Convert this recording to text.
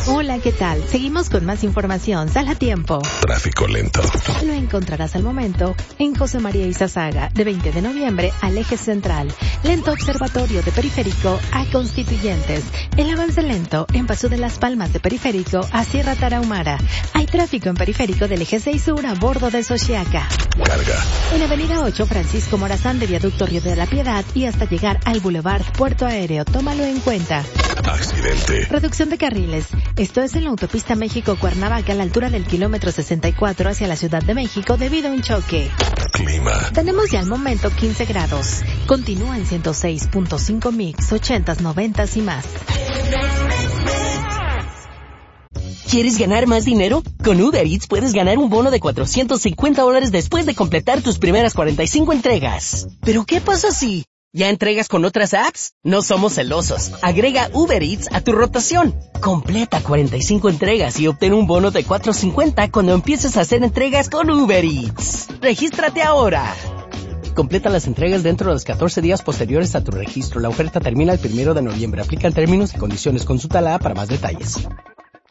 Hola, ¿qué tal? Seguimos con más información. Sal a tiempo. Tráfico lento. Lo encontrarás al momento en José María Izazaga, de 20 de noviembre al eje central. Lento observatorio de Periférico a Constituyentes. El avance lento en Paso de las Palmas de Periférico a Sierra Tarahumara. Hay tráfico en Periférico del eje 6 sur a bordo de Xochiaca. Carga. En Avenida 8 Francisco Morazán de Viaducto Río de la Piedad y hasta llegar al Boulevard Puerto Aéreo. Tómalo en cuenta. Accidente. Reducción de carriles. Esto es en la autopista México-Cuernavaca a la altura del kilómetro 64 hacia la Ciudad de México debido a un choque. Clima. Tenemos ya al momento 15 grados. Continúa en 106.5 mix, 80s, 90s y más. ¿Quieres ganar más dinero? Con Uber Eats puedes ganar un bono de $450 después de completar tus primeras 45 entregas. ¿Pero qué pasa si ya entregas con otras apps? No somos celosos. Agrega Uber Eats a tu rotación. Completa 45 entregas y obtén un bono de $450 cuando empieces a hacer entregas con Uber Eats. ¡Regístrate ahora! Completa las entregas dentro de los 14 días posteriores a tu registro. La oferta termina el 1 de noviembre. Aplican términos y condiciones. Consulta la app para más detalles.